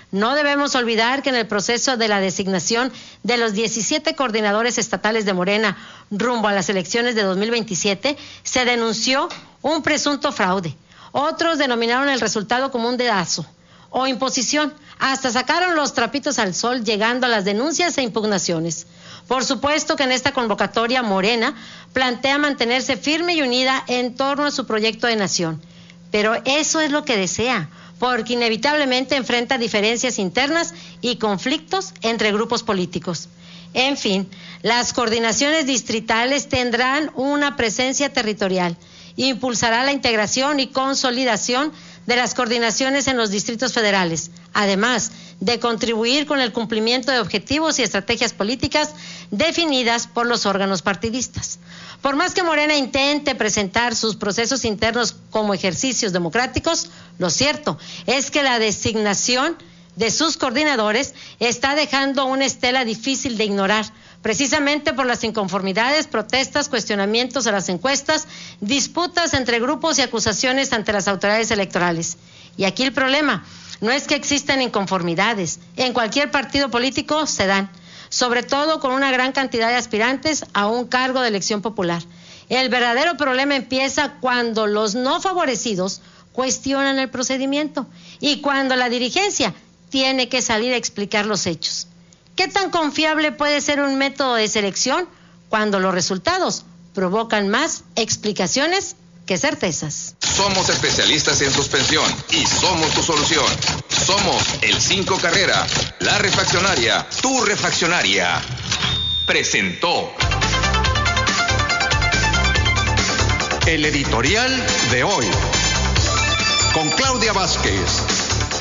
No debemos olvidar que en el proceso de la designación de los 17 coordinadores estatales de Morena rumbo a las elecciones de 2027, se denunció un presunto fraude. Otros denominaron el resultado como un dedazo o imposición. Hasta sacaron los trapitos al sol, llegando a las denuncias e impugnaciones. Por supuesto que en esta convocatoria Morena plantea mantenerse firme y unida en torno a su proyecto de nación. Pero eso es lo que desea, porque inevitablemente enfrenta diferencias internas y conflictos entre grupos políticos. En fin, las coordinaciones distritales tendrán una presencia territorial, impulsará la integración y consolidación de las coordinaciones en los distritos federales, además de contribuir con el cumplimiento de objetivos y estrategias políticas definidas por los órganos partidistas. Por más que Morena intente presentar sus procesos internos como ejercicios democráticos, lo cierto es que la designación de sus coordinadores está dejando una estela difícil de ignorar, precisamente por las inconformidades, protestas, cuestionamientos a las encuestas, disputas entre grupos y acusaciones ante las autoridades electorales. Y aquí el problema no es que existan inconformidades, en cualquier partido político se dan, sobre todo con una gran cantidad de aspirantes a un cargo de elección popular. El verdadero problema empieza cuando los no favorecidos cuestionan el procedimiento y cuando la dirigencia tiene que salir a explicar los hechos. ¿Qué tan confiable puede ser un método de selección cuando los resultados provocan más explicaciones que certezas? Somos especialistas en suspensión y somos tu solución. Somos el 5 Carrera, la refaccionaria, tu refaccionaria. Presentó el editorial de hoy con Claudia Vázquez.